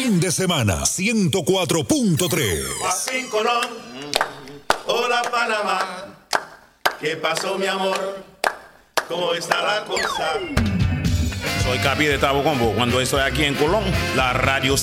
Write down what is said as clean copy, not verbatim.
fin de semana, 104.3. Joaquín Colón, hola Panamá, ¿qué pasó mi amor? ¿Cómo está la cosa? Soy Capi de Tabo Combo. Cuando estoy aquí en Colón, la radio